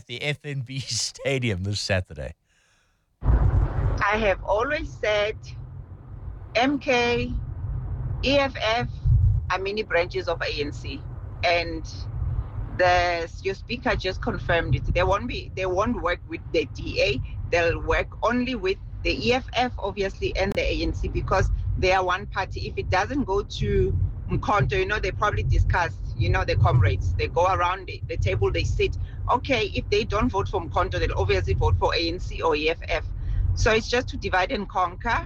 the FNB Stadium this Saturday? I have always said MK, EFF are mini branches of ANC, and your speaker just confirmed it. They won't work with the DA. They'll work only with the EFF, obviously, and the ANC, because they are one party. If it doesn't go to Mkhonto, they probably discuss, the comrades. They go around the table, they sit. Okay, if they don't vote for Mkhonto, they'll obviously vote for ANC or EFF. So it's just to divide and conquer.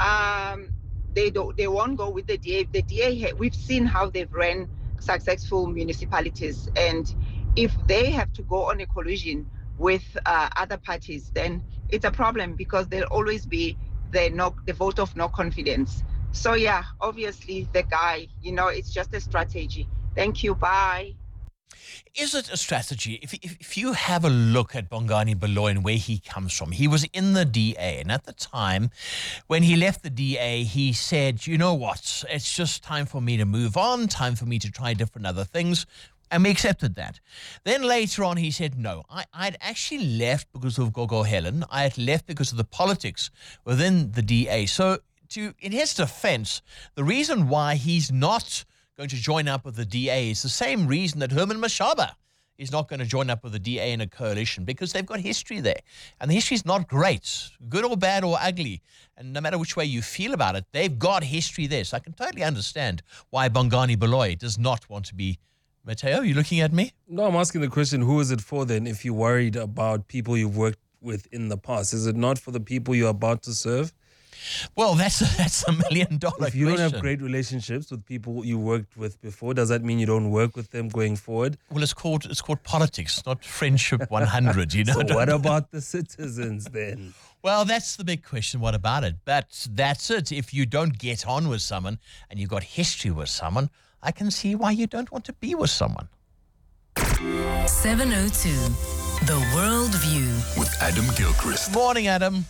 They won't go with the DA. The DA, we've seen how they've ran successful municipalities, and if they have to go on a collision with other parties, then it's a problem, because there'll always be the vote of no confidence. So yeah, obviously the guy, it's just a strategy. Thank you. Bye. Is it a strategy? If you have a look at Bongani Baloyi and where he comes from, he was in the DA. And at the time, when he left the DA, he said, you know what, it's just time for me to move on, time for me to try different other things. And we accepted that. Then later on, he said, no, I'd actually left because of Gogo Helen. I had left because of the politics within the DA. So in his defense, the reason why he's not going to join up with the DA is the same reason that Herman Mashaba is not going to join up with the DA in a coalition, because they've got history there. And the history is not great, good or bad or ugly. And no matter which way you feel about it, they've got history there. So I can totally understand why Bongani Baloyi does not want to be. Matteo, you looking at me? No, I'm asking the question, who is it for then, if you're worried about people you've worked with in the past? Is it not for the people you're about to serve? Well, that's $1 million question. If you don't have great relationships with people you worked with before, does that mean you don't work with them going forward? Well, it's called politics, not Friendship 100. So what about the citizens then? Well, that's the big question. What about it? But that's it. If you don't get on with someone and you've got history with someone, I can see why you don't want to be with someone. 702, The World View with Adam Gilchrist. Morning, Adam.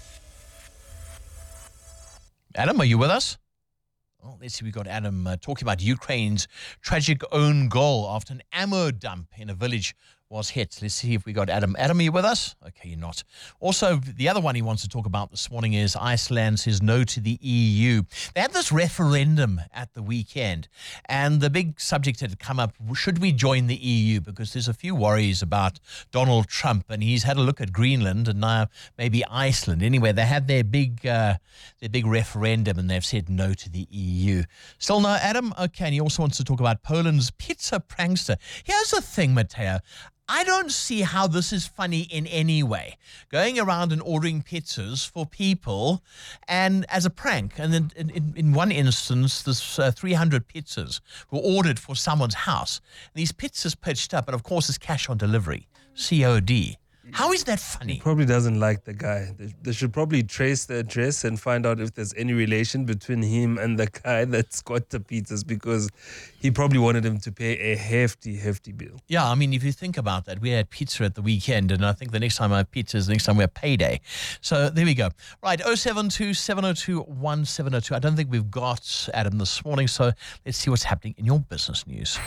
Adam, are you with us? Oh, let's see. We got Adam talking about Ukraine's tragic own goal after an ammo dump in a village was hit. Let's see if we got Adam. Adam, are you with us? Okay, you're not. Also, the other one he wants to talk about this morning is Iceland says no to the EU. They had this referendum at the weekend, and the big subject had come up, should we join the EU? Because there's a few worries about Donald Trump, and he's had a look at Greenland and now maybe Iceland. Anyway, they had their big referendum, and they've said no to the EU. Still no, Adam? Okay, and he also wants to talk about Poland's pizza prankster. Here's the thing, Matteo. I don't see how this is funny in any way. Going around and ordering pizzas for people and as a prank. And then in one instance, this 300 pizzas were ordered for someone's house. And these pizzas pitched up, and of course it's cash on delivery, COD. How is that funny? He probably doesn't like the guy. They should probably trace the address and find out if there's any relation between him and the guy that's got the pizzas, because he probably wanted him to pay a hefty bill. Yeah, I mean, if you think about that, we had pizza at the weekend, and I think the next time I have pizza is the next time we have payday. So there we go. Right, 072 702 1702. I don't think we've got Adam this morning, so let's see what's happening in your business news.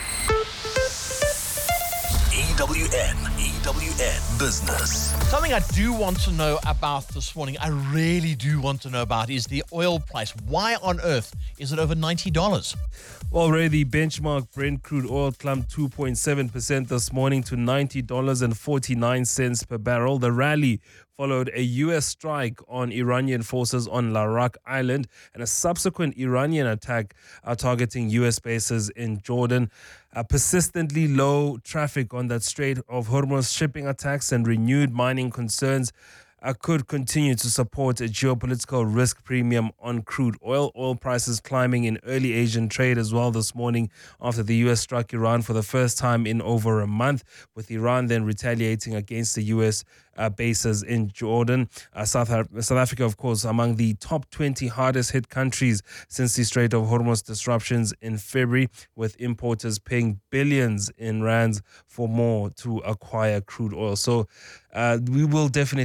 EWN Business. Something I do want to know about this morning, I really do want to know about, is the oil price. Why on earth is it over $90? Already, benchmark Brent crude oil climbed 2.7% this morning to $90.49 per barrel. The rally followed a U.S. strike on Iranian forces on Larak Island and a subsequent Iranian attack targeting U.S. bases in Jordan. Persistently low traffic on that Strait of Hormuz, shipping attacks and renewed mining concerns could continue to support a geopolitical risk premium on crude oil. Oil prices climbing in early Asian trade as well this morning after the U.S. struck Iran for the first time in over a month, with Iran then retaliating against the U.S. Bases in Jordan. South Africa, of course, among the top 20 hardest hit countries since the Strait of Hormuz disruptions in February, with importers paying billions in rands for more to acquire crude oil. So we will definitely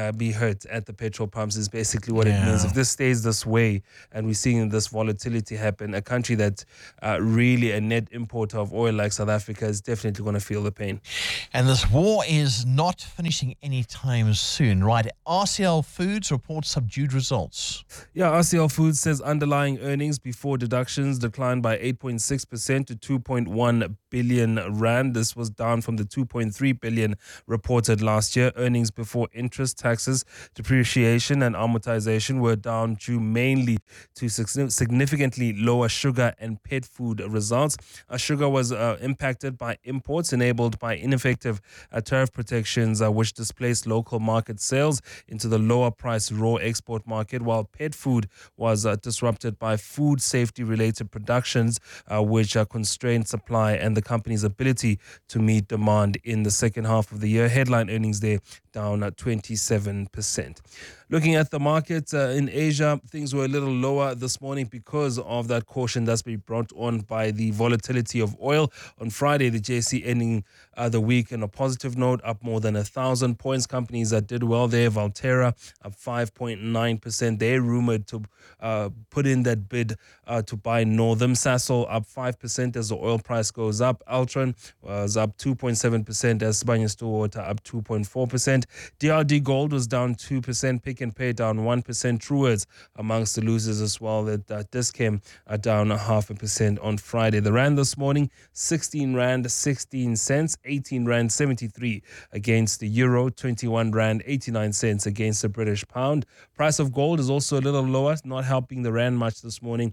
be hurt at the petrol pumps is basically what it means. If this stays this way and we're seeing this volatility happen, a country that's really a net importer of oil like South Africa is definitely going to feel the pain. And this war is not finishing anytime soon, right? RCL Foods reports subdued results. Yeah, RCL Foods says underlying earnings before deductions declined by 8.6% to 2.1 billion rand. This was down from the 2.3 billion reported last year. Earnings before interest, taxes, depreciation and amortization were down due mainly to significantly lower sugar and pet food results. Sugar was impacted by imports enabled by ineffective tariff protections which displaced local market sales into the lower price raw export market, while pet food was disrupted by food safety related productions which constrained supply and the company's ability to meet demand in the second half of the year. Headline earnings there down at 27%. Looking at the market in Asia, things were a little lower this morning because of that caution that's been brought on by the volatility of oil. On Friday, the JSE ending the week in a positive note, up more than 1,000 points. Companies that did well there, Valterra up 5.9%. They're rumored to put in that bid to buy Northam. Sasol up 5% as the oil price goes up. Altron was up 2.7% as Sibanye-Stillwater up 2.4%. DRD Gold was down 2%. Pick and Pay down 1%. Truworths amongst the losers as well. That Dis-Chem down 0.5% on Friday. The rand this morning, 16 rand 16 cents, 18 rand 73 against the euro, 21 rand 89 cents against the British pound. Price of gold is also a little lower, not helping the rand much this morning.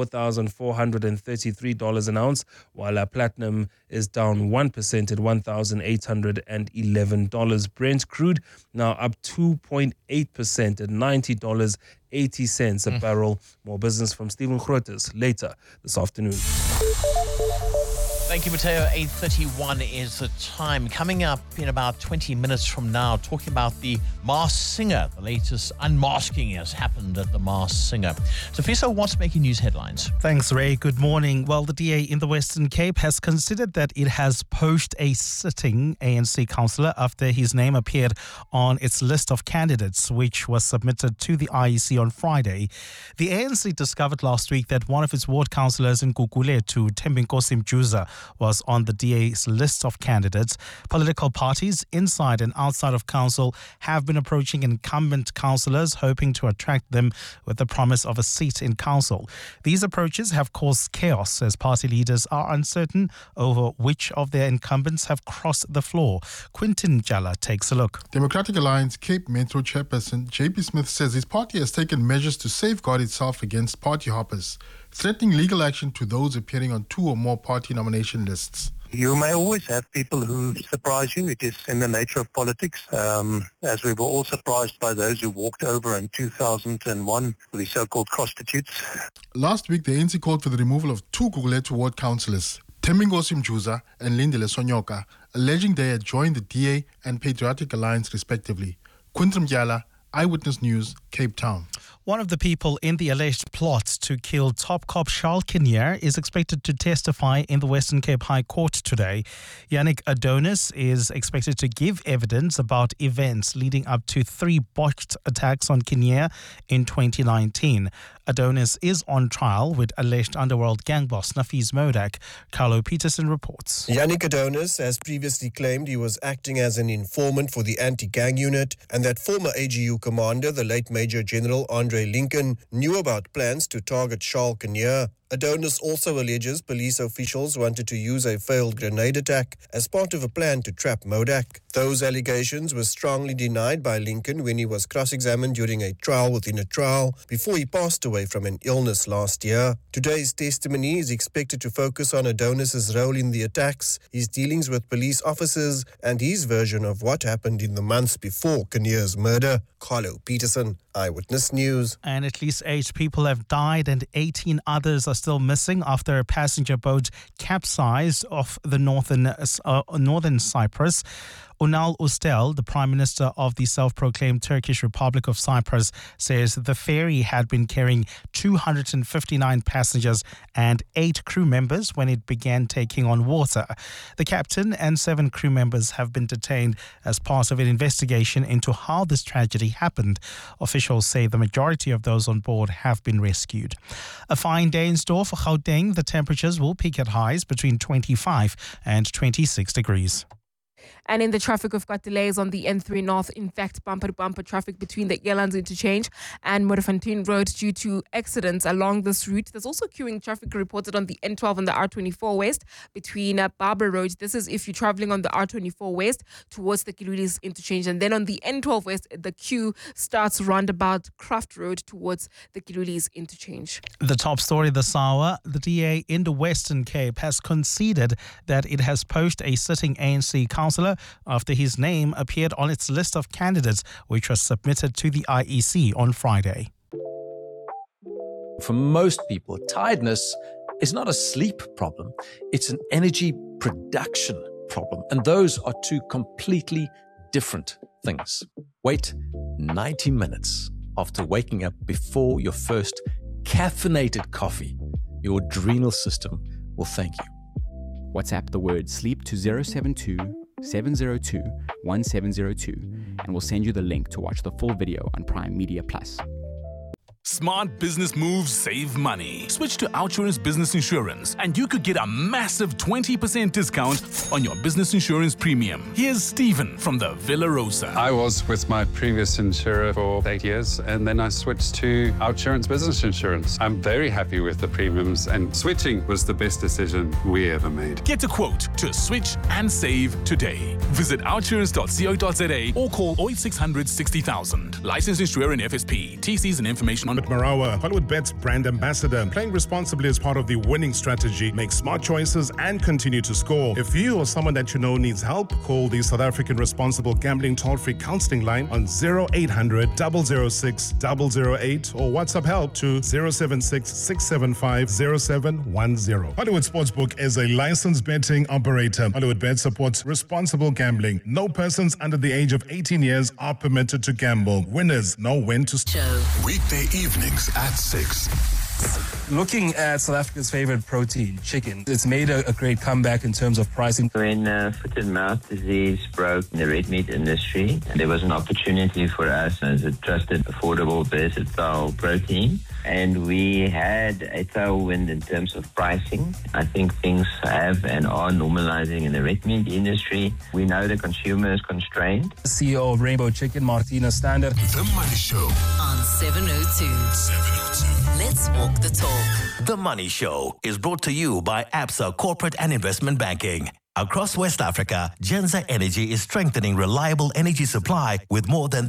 $4,433 an ounce, while platinum is down 1% at $1,811. Brent crude now up 2.8% at $90.80 a barrel. More business from Stephen Grootes later this afternoon. Thank you, Mateo. 8:31 is the time. Coming up in about 20 minutes from now, talking about the Masked Singer. The latest unmasking has happened at the Masked Singer. So, Fiso, what's making news headlines? Thanks, Ray. Good morning. Well, the DA in the Western Cape has considered that it has poached a sitting ANC councillor after his name appeared on its list of candidates, which was submitted to the IEC on Friday. The ANC discovered last week that one of its ward councillors in Gugulethu, Thembinkosi Mjuza, was on the DA's list of candidates. Political parties inside and outside of council have been approaching incumbent councillors, hoping to attract them with the promise of a seat in council. These approaches have caused chaos as party leaders are uncertain over which of their incumbents have crossed the floor. Quintin Jala takes a look. Democratic Alliance Cape Metro chairperson JP Smith says his party has taken measures to safeguard itself against party hoppers, threatening legal action to those appearing on 2 or more party nomination lists. You may always have people who surprise you. It is in the nature of politics, as we were all surprised by those who walked over in 2001, the so-called prostitutes. Last week, the ANC called for the removal of 2 Gugulethu ward councillors, Thembinkosi Mjuza and Lindile Sonyoka, alleging they had joined the DA and Patriotic Alliance respectively. Quintin Jala, Eyewitness News, Cape Town. One of the people in the alleged plot to kill top cop Charles Kinnear is expected to testify in the Western Cape High Court today. Yannick Adonis is expected to give evidence about events leading up to 3 botched attacks on Kinnear in 2019. Adonis is on trial with alleged underworld gang boss Nafees Modak. Carlo Peterson reports. Yannick Adonis has previously claimed he was acting as an informant for the anti-gang unit and that former AGU commander, the late Major General Andre Lincoln, knew about plans to target Charles Kinnear. Adonis also alleges police officials wanted to use a failed grenade attack as part of a plan to trap Modak. Those allegations were strongly denied by Lincoln when he was cross-examined during a trial within a trial before he passed away from an illness last year. Today's testimony is expected to focus on Adonis's role in the attacks, his dealings with police officers, and his version of what happened in the months before Kinnear's murder. Carlo Peterson, Eyewitness News. And at least 8 people have died and 18 others are still missing after a passenger boat capsized off the northern Cyprus. Unal Ustel, the Prime Minister of the self-proclaimed Turkish Republic of Cyprus, says the ferry had been carrying 259 passengers and 8 crew members when it began taking on water. The captain and 7 crew members have been detained as part of an investigation into how this tragedy happened. Officials say the majority of those on board have been rescued. A fine day in store for Gauteng. The temperatures will peak at highs between 25 and 26 degrees. And in the traffic, we've got delays on the N3 North. In fact, bumper-to-bumper traffic between the Elands Interchange and Modderfontein Road due to accidents along this route. There's also queuing traffic reported on the N12 and the R24 West between Barbara Road. This is if you're traveling on the R24 West towards the Kilulis Interchange. And then on the N12 West, the queue starts roundabout Craft Road towards the Kilulis Interchange. The top story this hour, the DA in the Western Cape has conceded that it has poached a sitting ANC councillor after his name appeared on its list of candidates, which was submitted to the IEC on Friday. For most people, tiredness is not a sleep problem. It's an energy production problem. And those are two completely different things. Wait 90 minutes after waking up before your first caffeinated coffee. Your adrenal system will thank you. WhatsApp the word sleep to 072 702 1702 and we'll send you the link to watch the full video on Prime Media Plus. Smart business moves save money. Switch to OUTsurance Business Insurance and you could get a massive 20% discount on your business insurance premium. Here's Stephen from the Villa Rosa. I was with my previous insurer for 8 years and then I switched to OUTsurance Business Insurance. I'm very happy with the premiums and switching was the best decision we ever made. Get a quote to switch and save today. Visit outsurance.co.za or call 0800 60,000. Licensed insurer in FSP. TCs and information on Marawa, HollywoodBets brand ambassador. Playing responsibly is part of the winning strategy. Make smart choices and continue to score. If you or someone that you know needs help, call the South African Responsible Gambling Toll-Free Counseling Line on 0800 006 008 or WhatsApp help to 076 675 0710. Hollywood Sportsbook is a licensed betting operator. HollywoodBet supports responsible gambling. No persons under the age of 18 years are permitted to gamble. Winners know when to show. Weekday evenings at 6. Looking at South Africa's favorite protein, chicken, it's made a great comeback in terms of pricing. When foot and mouth disease broke in the red meat industry, there was an opportunity for us as a trusted, affordable, versatile protein. And we had a tailwind in terms of pricing. I think things have and are normalizing in the red meat industry. We know the consumer is constrained. CEO of Rainbow Chicken, Martina Standard. The Money Show on 702. Let's walk the talk. The Money Show is brought to you by Absa Corporate and Investment Banking. Across West Africa, Genza Energy is strengthening reliable energy supply with more than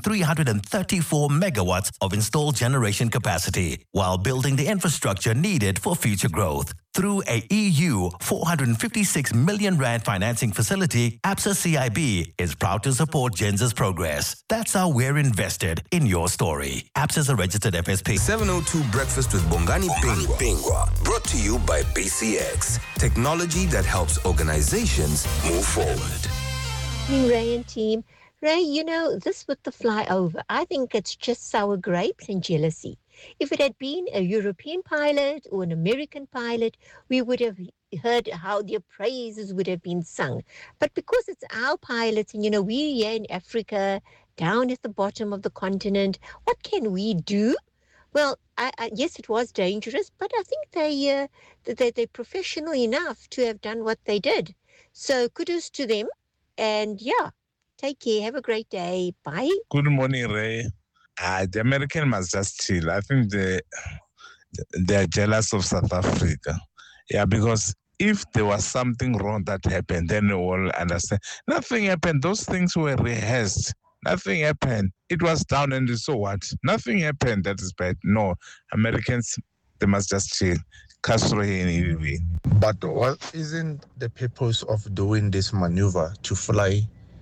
334 megawatts of installed generation capacity, while building the infrastructure needed for future growth. Through a EU 456 million rand financing facility, Absa CIB is proud to support Genza's progress. That's how we're invested in your story. Absa is a registered FSP. 702 Breakfast with Bongani Pingwa. Brought to you by BCX. Technology that helps organizations move forward. Ray and team. Ray, you know, this with the flyover, I think it's just sour grapes and jealousy. If it had been a European pilot or an American pilot, we would have heard how their praises would have been sung. But because it's our pilots and, you know, we're here in Africa, down at the bottom of the continent, what can we do? Well, yes, it was dangerous, but I think they're professional enough to have done what they did. So kudos to them. And yeah, take care. Have a great day. Bye. Good morning, Ray. The American must just chill. I think they're jealous of South Africa. Yeah, because if there was something wrong that happened, then we all understand. Nothing happened. Those things were rehearsed. Nothing happened. It was down and so what? Nothing happened. That is bad. No, Americans, they must just chill. Castro anyway. But what isn't the purpose of doing this maneuver to fly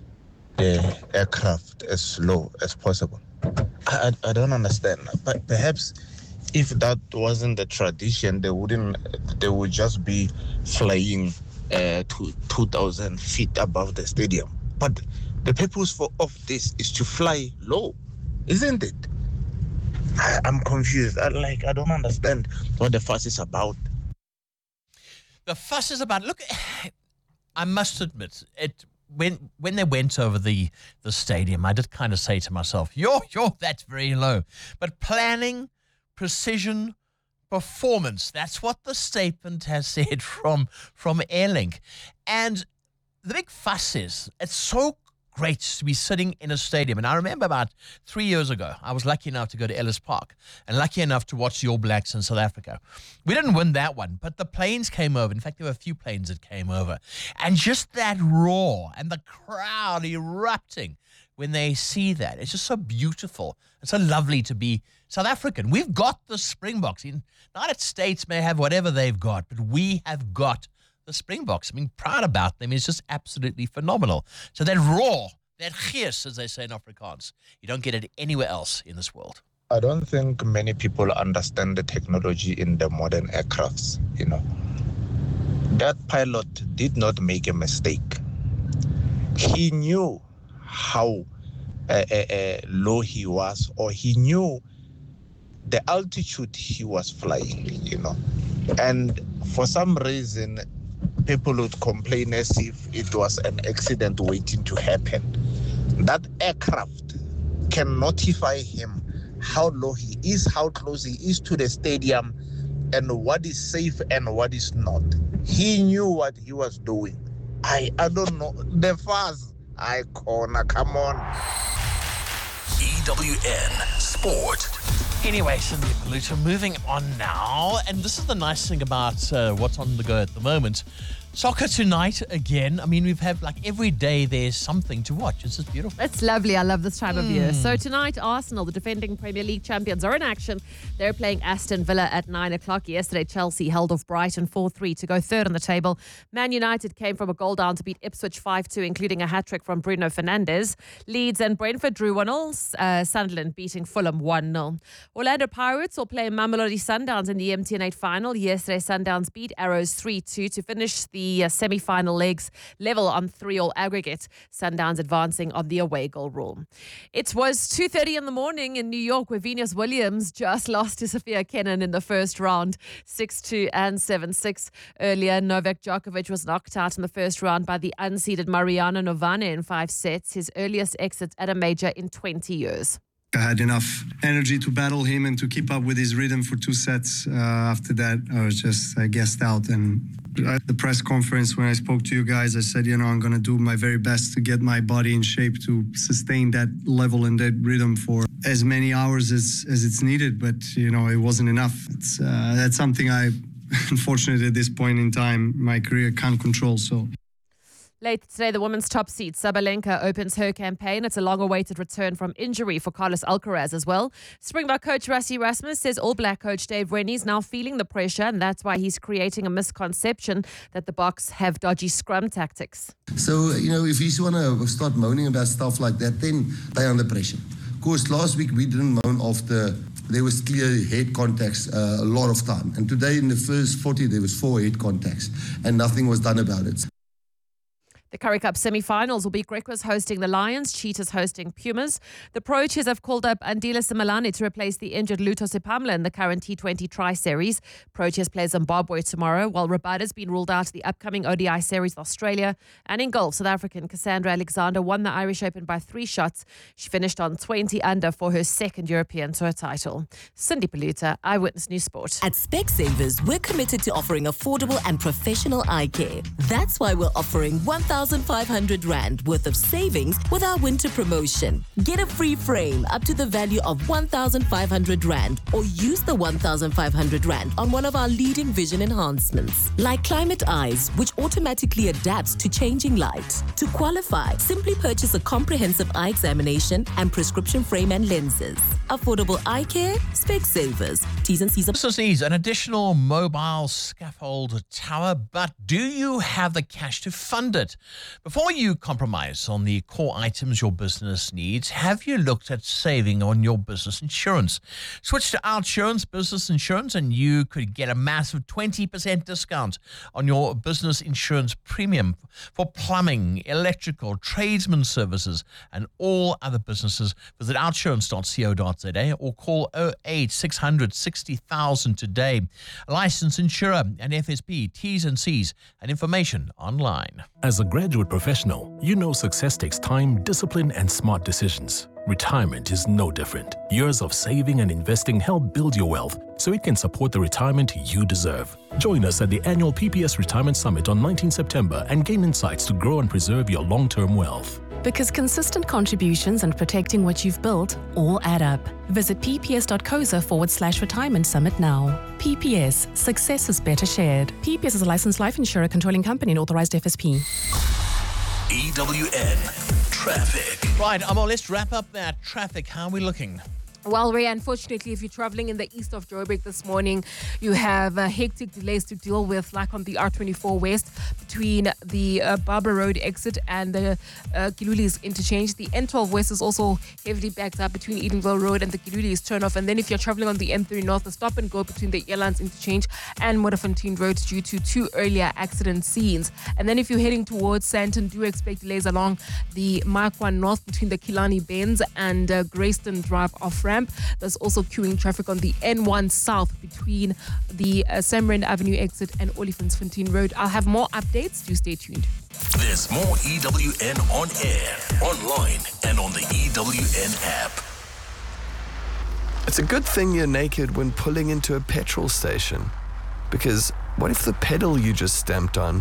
the aircraft as slow as possible? I don't understand. But perhaps if that wasn't the tradition, they would just be flying to 2,000 feet above the stadium. But The purpose of this is to fly low, isn't it? I'm confused. I don't understand what the fuss is about. The fuss is about, look, I must admit, when they went over the stadium, I did kind of say to myself, that's very low. But planning, precision, performance, that's what the statement has said from Airlink. And the big fuss is, it's so great to be sitting in a stadium. And I remember about 3 years ago, I was lucky enough to go to Ellis Park and lucky enough to watch the All Blacks in South Africa. We didn't win that one, but the planes came over. In fact, there were a few planes that came over. And just that roar and the crowd erupting when they see that, it's just so beautiful. It's so lovely to be South African. We've got the Springboks. The United States may have whatever they've got, but we have got the Springboks. I mean, proud about them is just absolutely phenomenal. So that roar, that gees, as they say in Afrikaans, you don't get it anywhere else in this world. I don't think many people understand the technology in the modern aircrafts, That pilot did not make a mistake. He knew how low he was, or he knew the altitude he was flying, And for some reason, people would complain as if it was an accident waiting to happen. That aircraft can notify him how low he is, how close he is to the stadium, and what is safe and what is not. He knew what he was doing. I don't know. The fuss, come on. EWN Sport. Anyway, Cindy Paluta, moving on now. And this is the nice thing about what's on the go at the moment. Soccer tonight again. I mean, we've had every day there's something to watch. It's just beautiful. It's lovely. I love this time of year. So tonight, Arsenal, the defending Premier League champions, are in action. They're playing Aston Villa at 9 o'clock. Yesterday, Chelsea held off Brighton 4-3 to go third on the table. Man United came from a goal down to beat Ipswich 5-2, including a hat-trick from Bruno Fernandes. Leeds and Brentford drew 1-0. Sunderland beating Fulham 1-0. Orlando Pirates will play Mamelodi Sundowns in the MTN 8 final. Yesterday, Sundowns beat Arrows 3-2 to finish the semi-final legs level on 3-3 aggregate. Sundowns advancing on the away goal rule. It was 2:30 in the morning in New York where Venus Williams just lost to Sophia Kenin in the first round, 6-2 and 7-6. Earlier, Novak Djokovic was knocked out in the first round by the unseeded Mariano Novane in 5 sets, his earliest exit at a major in 20 years. I had enough energy to battle him and to keep up with his rhythm for 2 sets. After that, I gassed out. And at the press conference, when I spoke to you guys, I said, I'm going to do my very best to get my body in shape to sustain that level and that rhythm for as many hours as it's needed. But, it wasn't enough. That's something I, unfortunately, at this point in time, my career can't control. So. Later today, the women's top seed, Sabalenka, opens her campaign. It's a long-awaited return from injury for Carlos Alcaraz as well. Springbok coach Rassie Erasmus says All Black coach Dave Rennie is now feeling the pressure, and that's why he's creating a misconception that the Boks have dodgy scrum tactics. So, if you want to start moaning about stuff like that, then they're under pressure. Of course, last week we didn't moan after there was clear head contacts a lot of time. And today in the first 40, there was 4 head contacts, and nothing was done about it. The Currie Cup semi-finals will be Griquas hosting the Lions, Cheetahs hosting Pumas. The Proteas have called up Andile Simelane to replace the injured Luto Sepamla in the current T20 Tri-Series. Proteas play Zimbabwe tomorrow, while Rabada's been ruled out of the upcoming ODI series with Australia. And in golf, South African Cassandra Alexander won the Irish Open by 3 shots. She finished on 20 under for her second European Tour title. Cindy Paluta, Eyewitness News Sport. At Specsavers, we're committed to offering affordable and professional eye care. That's why we're offering 1,500 Rand worth of savings with our winter promotion. Get a free frame up to the value of 1,500 Rand or use the 1,500 Rand on one of our leading vision enhancements, like Climate Eyes, which automatically adapts to changing light. To qualify, simply purchase a comprehensive eye examination and prescription frame and lenses. Affordable eye care, Specsavers. T's and C's. Business needs an additional mobile scaffold tower, but do you have the cash to fund it? Before you compromise on the core items your business needs, have you looked at saving on your business insurance? Switch to OUTsurance Business Insurance and you could get a massive 20% discount on your business insurance premium for plumbing, electrical, tradesman services, and all other businesses. Visit outsurance.co.za or call 08 600 60,000 today. A licensed insurer and FSP, T's and C's, and information online. As a graduate professional, you know success takes time, discipline, and smart decisions. Retirement is no different. Years of saving and investing help build your wealth so it can support the retirement you deserve. Join us at the annual PPS Retirement Summit on 19 September and gain insights to grow and preserve your long-term wealth. Because consistent contributions and protecting what you've built all add up. Visit pps.coza/retirement summit now. PPS, success is better shared. PPS is a licensed life insurer, controlling company and authorized FSP. EWN Traffic. Right, Amo, let's wrap up that traffic. How are we looking? Well, Ray, unfortunately, if you're traveling in the east of Joburg this morning, you have hectic delays to deal with, like on the R24 West between the Barbara Road exit and the Giluli's interchange. The N12 West is also heavily backed up between Edenville Road and the Giluli's turnoff. And then if you're traveling on the N3 North, the stop and go between the Airlines interchange and Modderfontein Road due to two earlier accident scenes. And then if you're heading towards Sandton, do expect delays along the Mark 1 North between the Killarney Bends and Greyston Drive off-ramp. There's also queuing traffic on the N1 South between the Samrand Avenue exit and Olifantsfontein Road. I'll have more updates. Do stay tuned. There's more EWN on air, online, and on the EWN app. It's a good thing you're naked when pulling into a petrol station. Because what if the pedal you just stamped on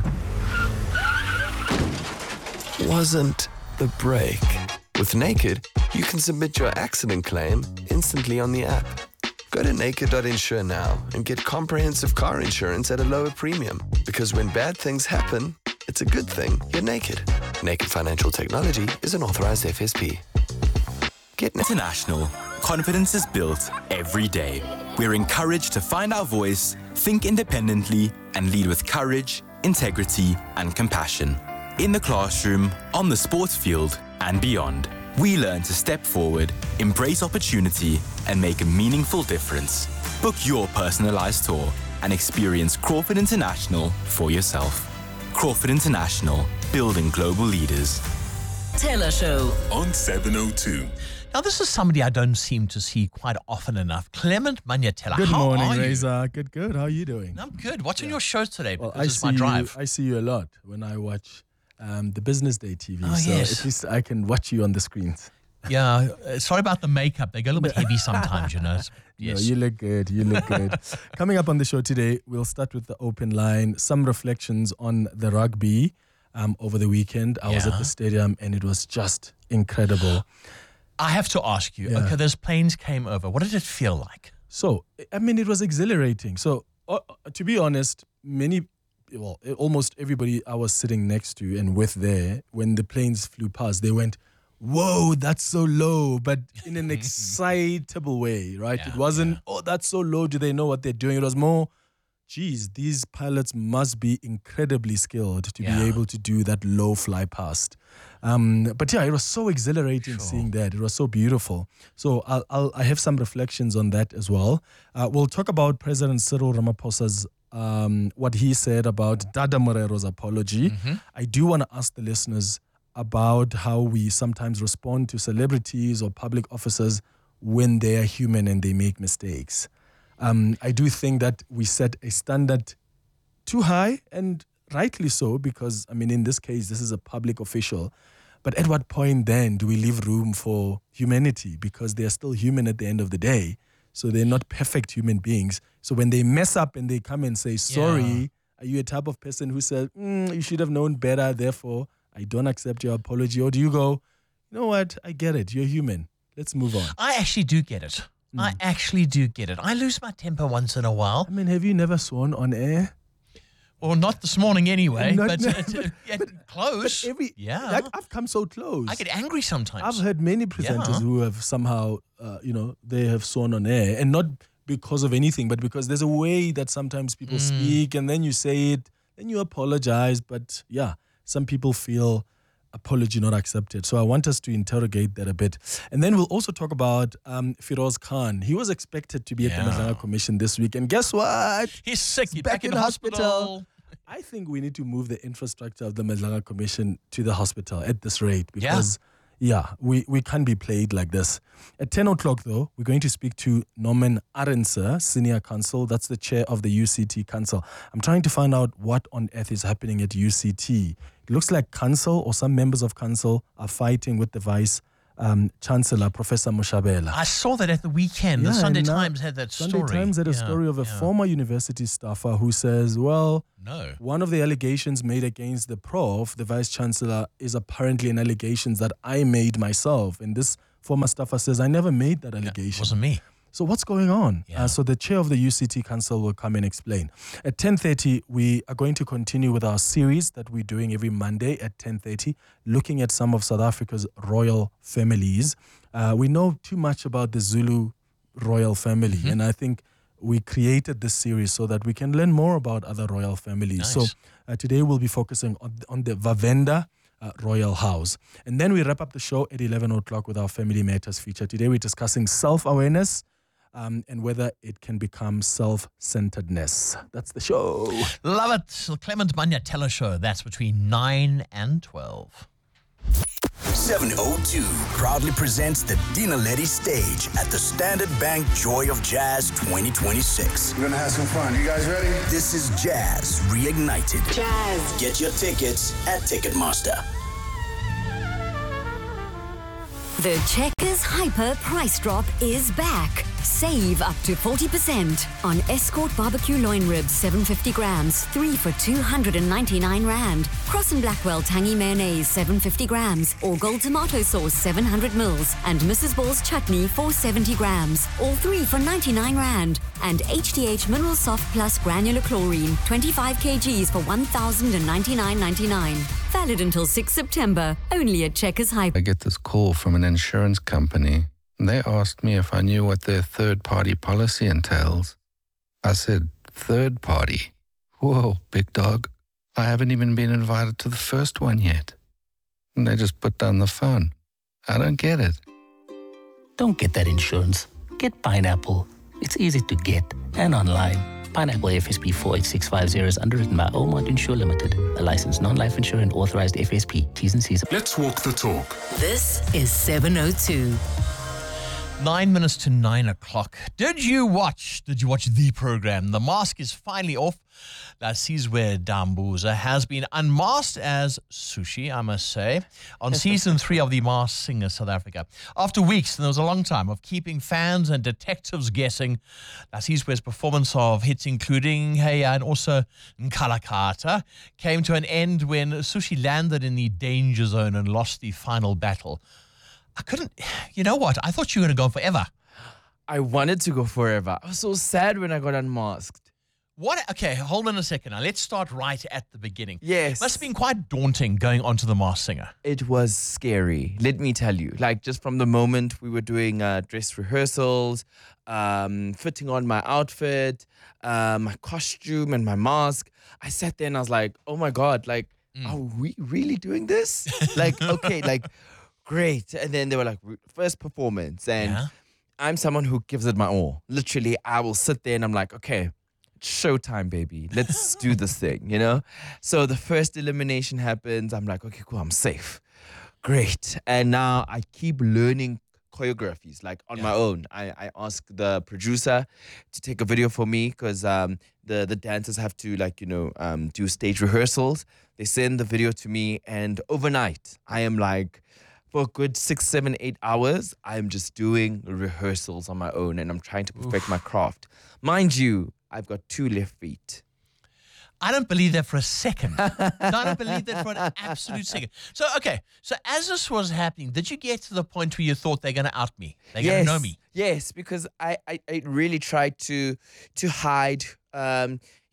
wasn't the brake? With Naked, you can submit your accident claim instantly on the app. Go to naked.insure now and get comprehensive car insurance at a lower premium. Because when bad things happen, it's a good thing you're naked. Naked Financial Technology is an authorized FSP. Get International. Confidence is built every day. We're encouraged to find our voice, think independently, and lead with courage, integrity, and compassion. In the classroom, on the sports field, and beyond, we learn to step forward, embrace opportunity, and make a meaningful difference. Book your personalized tour and experience Crawford International for yourself. Crawford International, building global leaders. Taylor Show on 702. Now, this is somebody I don't seem to see quite often enough. Clement Manyatela. Good How morning, are you? Reza. Good. How are you doing? I'm good. What's on your show today? Well, Because it's my drive. I see you a lot when I watch the Business Day TV. Oh, so yes. at least I can watch you on the screens. Yeah, sorry about the makeup. They go a little bit heavy sometimes, you know. Yes. No, you look good. You look good. Coming up on the show today, we'll start with the open line. Some reflections on the rugby over the weekend. I was at the stadium and it was just incredible. I have to ask you, okay, those planes came over. What did it feel like? So, I mean, it was exhilarating. So, to be honest, almost everybody I was sitting next to and with there, when the planes flew past, they went, whoa, that's so low, but in an excitable way, right? It wasn't, oh, that's so low, do they know what they're doing? It was more, geez, these pilots must be incredibly skilled to be able to do that low fly past. But yeah, it was so exhilarating seeing that. It was so beautiful. So I have some reflections on that as well. We'll talk about President Cyril Ramaphosa's what he said about Dada Morero's apology. Mm-hmm. I do want to ask the listeners about how we sometimes respond to celebrities or public officers when they are human and they make mistakes. I do think that we set a standard too high, and rightly so, because, I mean, in this case, this is a public official. But at what point then do we leave room for humanity? Because they are still human at the end of the day. So they're not perfect human beings. So when they mess up and they come and say, sorry, are you a type of person who says, you should have known better, therefore I don't accept your apology? Or do you go, you know what, I get it, you're human, let's move on? I actually do get it. I actually do get it. I lose my temper once in a while. I mean, have you never sworn on air? Or not this morning anyway, Not- but close. But yeah. like, I've come so close. I get angry sometimes. I've heard many presenters Yeah. who have somehow, they have sworn on air, and not because of anything, but because there's a way that sometimes people speak, and then you say it, then you apologize. But yeah, some people feel apology not accepted. So I want us to interrogate that a bit. And then we'll also talk about Firoz Khan. He was expected to be at the Madlanga Commission this week. And guess what? He's sick. He's back in hospital. I think we need to move the infrastructure of the Madlanga Commission to the hospital at this rate because, we can't be played like this. At 10 o'clock, though, we're going to speak to Norman Arendse, Senior Counsel. That's the chair of the UCT Council. I'm trying to find out what on earth is happening at UCT. It looks like Council or some members of Council are fighting with the Vice Chancellor, Professor Moshabela. I saw that at the weekend. The Sunday Times had that story. Sunday Times had a story of a former university staffer who says, well, one of the allegations made against the prof, the Vice Chancellor, is apparently an allegation that I made myself. And this former staffer says, I never made that allegation. Wasn't me. So what's going on? So the chair of the UCT Council will come and explain. At 10:30, we are going to continue with our series that we're doing every Monday at 10:30, looking at some of South Africa's royal families. We know too much about the Zulu royal family, and I think we created this series so that we can learn more about other royal families. Nice. So today we'll be focusing on the Vavenda Royal House. And then we wrap up the show at 11 o'clock with our Family Matters feature. Today we're discussing self-awareness, and whether it can become self-centeredness. That's the show. Love it. The Clement Manyatela Show. That's between 9 and 12. 702 proudly presents the Dina Letty stage at the Standard Bank Joy of Jazz 2026. We're going to have some fun. You guys ready? This is Jazz Reignited. Jazz. Get your tickets at Ticketmaster. The Checkers Hyper Price Drop is back. Save up to 40% on Escort Barbecue Loin Ribs 750 grams, 3 for 299 Rand. Cross and Blackwell Tangy Mayonnaise 750 grams, or Gold Tomato Sauce 700 mils, and Mrs. Ball's Chutney 470 grams, all 3 for 99 Rand. And HDH Mineral Soft Plus Granular Chlorine 25 kgs for 1,099.99. Valid until 6 September, only at Checkers Hyper. I get this call from an insurance company. They asked me if I knew what their third-party policy entails. I said, third party? Whoa, big dog. I haven't even been invited to the first one yet. And they just put down the phone. I don't get it. Don't get that insurance. Get Pineapple. It's easy to get and online. Pineapple FSP 48650 is underwritten by Oldmont Insure Limited, a licensed non-life insurer and authorized FSP. T's and C's. Let's walk the talk. This is 702. 9 minutes to 9 o'clock. Did you watch the program? The mask is finally off. Sizwe Dambuza has been unmasked as Sushi, I must say, on season 3 of The Masked Singer South Africa. After weeks, and there was a long time, of keeping fans and detectives guessing, Sizwe's performance of hits including Hey and also Nkalakata came to an end when Sushi landed in the danger zone and lost the final battle. You know what? I thought you were going to go forever. I wanted to go forever. I was so sad when I got unmasked. What? Okay, hold on a second. Now, let's start right at the beginning. Yes. Must have been quite daunting going onto The Masked Singer. It was scary, let me tell you. Like, just from the moment we were doing dress rehearsals, fitting on my outfit, my costume and my mask, I sat there and I was like, oh my God, like, are we really doing this? Like, okay, like, great. And then they were like, first performance. And I'm someone who gives it my all. Literally, I will sit there and I'm like, okay, showtime, baby. Let's do this thing, you know? So the first elimination happens. I'm like, okay, cool, I'm safe. Great. And now I keep learning choreographies, like on my own. I ask the producer to take a video for me because the dancers have to, like, you know, do stage rehearsals. They send the video to me, and overnight, I am like, for a good 6, 7, 8 hours, I'm just doing rehearsals on my own, and I'm trying to perfect my craft. Mind you, I've got 2 left feet. I don't believe that for a second. I don't believe that for an absolute second. So, okay. So, as this was happening, did you get to the point where you thought they're going to out me? They're going to know me? Yes, because I really tried to hide,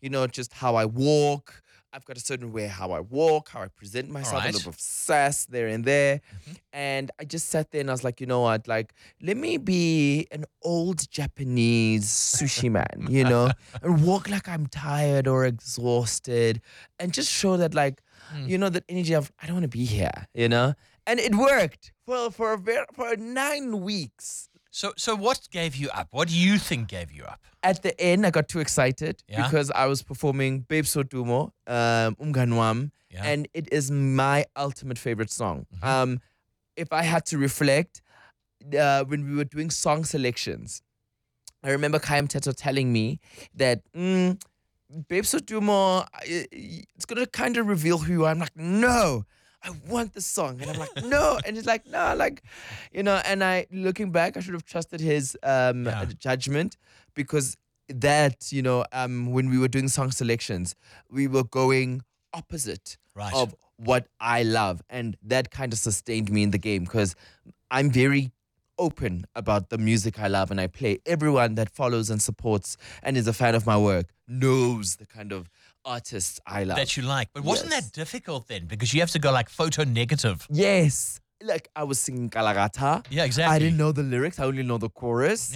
just how I walk. I've got a certain way how I walk, how I present myself, right. a little bit of sass there and there. And I just sat there and I was like, you know what? Like, let me be an old Japanese sushi man, and walk like I'm tired or exhausted and just show that, like, that energy of, I don't want to be here, And it worked for 9 weeks. So what gave you up? What do you think gave you up? At the end, I got too excited because I was performing Babe Sotumo, Umganwam, and it is my ultimate favorite song. If I had to reflect, when we were doing song selections, I remember Kayam Teto telling me that Babe Sotumo, it's going to kind of reveal who you are. I'm like, no. I want the song. And I'm like, no. And he's like, no, like, and looking back, I should have trusted his judgment, because that, when we were doing song selections, we were going opposite of what I love. And that kind of sustained me in the game, because I'm very open about the music I love and I play. Everyone that follows and supports and is a fan of my work knows the kind of artists I love. That you like. But wasn't that difficult then? Because you have to go like photo negative. Yes. Like, I was singing Kalagata. Yeah, exactly. I didn't know the lyrics. I only know the chorus.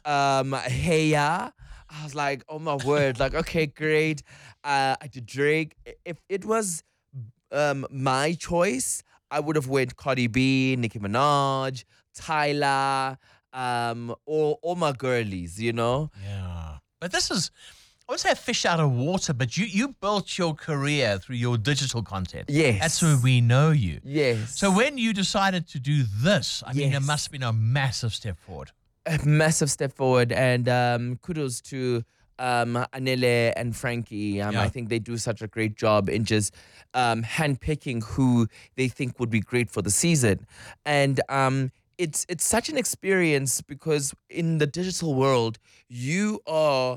Heya. I was like, oh my word. Like, okay, great. I did Drake. If it was my choice, I would have went Cardi B, Nicki Minaj, Tyler, all my girlies, Yeah. But this is, I would say, a fish out of water, but you built your career through your digital content. Yes. That's where we know you. Yes. So when you decided to do this, I mean, it must have been a massive step forward. A massive step forward, and kudos to Anele and Frankie. I think they do such a great job in just handpicking who they think would be great for the season. And it's such an experience, because in the digital world, you are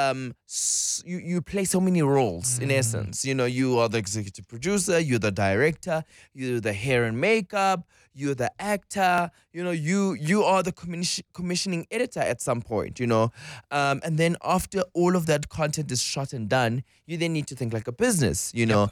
you play so many roles in essence. You are the executive producer, you're the director, you're the hair and makeup, you're the actor, you are the commissioning editor at some point, and then after all of that content is shot and done, you then need to think like a business, the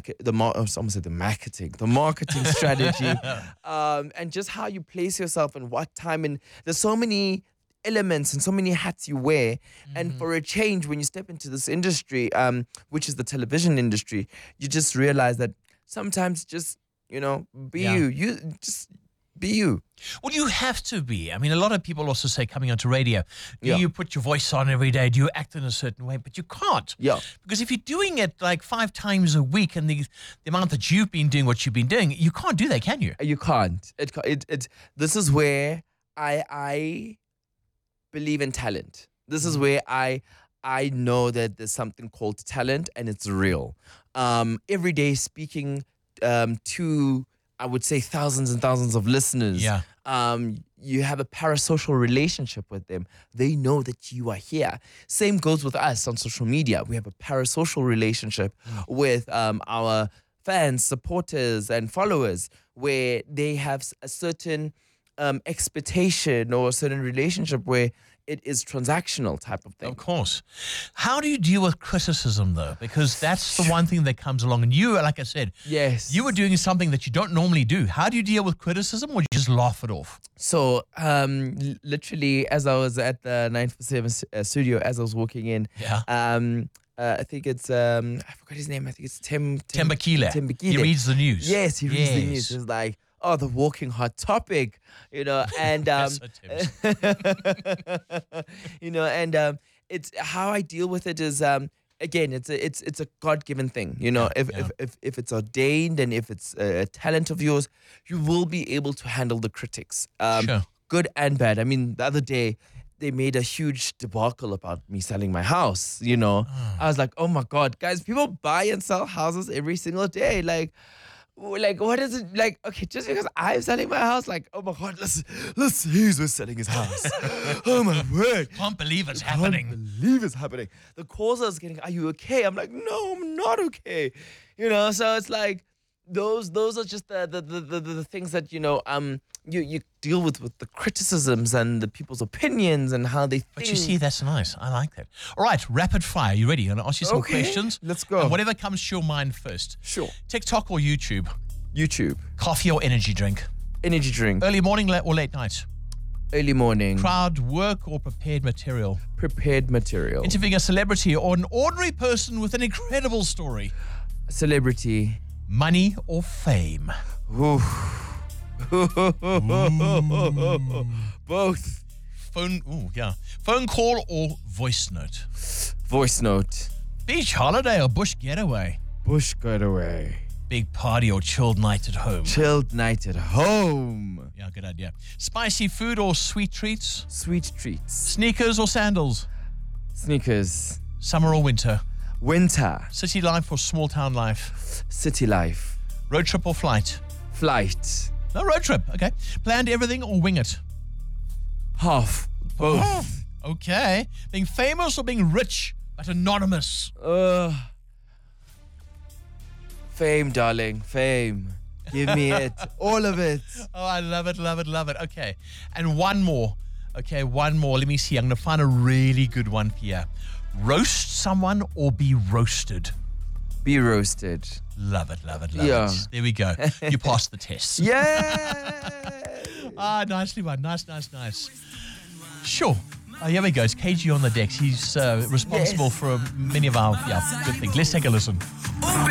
marketing strategy, and just how you place yourself and what time. And there's so many elements and so many hats you wear. And for a change, when you step into this industry, which is the television industry, you just realize that sometimes just, be you. You just be you. Well, you have to be. I mean, a lot of people also say, coming onto radio, do you put your voice on every day? Do you act in a certain way? But you can't. Yeah. Because if you're doing it like 5 times a week, and the amount that you've been doing what you've been doing, you can't do that, can you? You can't. This is where I believe in talent. This is where I know that there's something called talent, and it's real. Every day speaking to, I would say, thousands and thousands of listeners. Yeah. You have a parasocial relationship with them. They know that you are here. Same goes with us on social media. We have a parasocial relationship with our fans, supporters, and followers, where they have a certain expectation or a certain relationship where it is transactional type of thing. Of course. How do you deal with criticism, though? Because that's the one thing that comes along. And you, like I said, you were doing something that you don't normally do. How do you deal with criticism, or you just laugh it off? So, literally, as I was at the 947 studio, as I was walking in, I think it's, I forgot his name. I think it's Tembakile. He reads the news. Yes, he reads the news. It's like, oh, the walking hot topic, and it's how I deal with it is, again, it's a God-given thing, if it's ordained and if it's a talent of yours, you will be able to handle the critics, good and bad. I mean, the other day, they made a huge debacle about me selling my house, I was like, oh my God, guys, people buy and sell houses every single day. Like, what is it like? Okay, just because I'm selling my house, like, oh my God, let's see who's selling his house. Oh my word! Can't believe it's happening. Can't believe it's happening. The calls I was getting, are you okay? I'm like, no, I'm not okay. So it's like, those are just the things that you deal with the criticisms and the people's opinions and how they think. But you see, that's nice. I like that. All right, rapid fire. You ready? I'm going to ask you some questions. Let's go. And whatever comes to your mind first. Sure. TikTok or YouTube? YouTube. Coffee or energy drink? Energy drink. Early morning or late night? Early morning. Crowd work or prepared material? Prepared material. Interviewing a celebrity or an ordinary person with an incredible story? Celebrity. Money or fame? Both. Phone call or voice note? Voice note. Beach holiday or bush getaway? Bush getaway. Big party or chilled night at home? Chilled night at home. Yeah, good idea. Spicy food or sweet treats? Sweet treats. Sneakers or sandals? Sneakers. Summer or winter? Winter. City life or small town life? City life. Road trip or flight? Flight. No, road trip. Okay. Planned everything or wing it? Half. Both. Okay. Being famous or being rich but anonymous? Fame, darling. Fame. Give me it. All of it. Oh, I love it, love it, love it. Okay. And one more. Okay, one more. Let me see. I'm going to find a really good one for you. Roast someone or be roasted? Be roasted. Love it, love it, love it. There we go. You passed the test. Yeah. Nicely done. Nice. Sure. Here we go. It's KG on the decks. He's responsible for many of our good things. Let's take a listen.